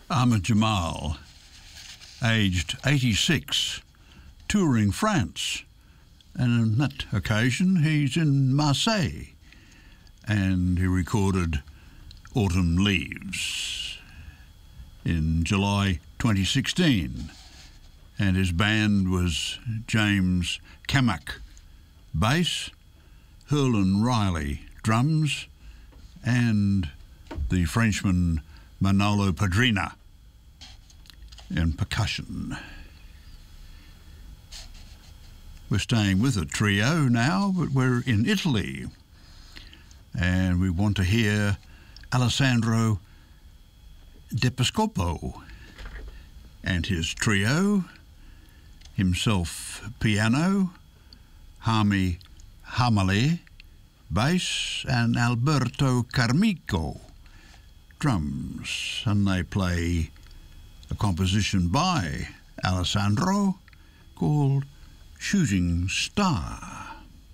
Ahmed Jamal, aged 86, touring France, and on that occasion he's in Marseille, and he recorded Autumn Leaves in July 2016, and his band was James Kamak, bass, Herlin Riley, drums, and the Frenchman Manolo Padrina in percussion. We're staying with a trio now, but we're in Italy, and we want to hear Alessandro De Piscopo and his trio, himself piano, Hami Hamale, bass, and Alberto Carmico, drums, and they play a composition by Alessandro called Shooting Star.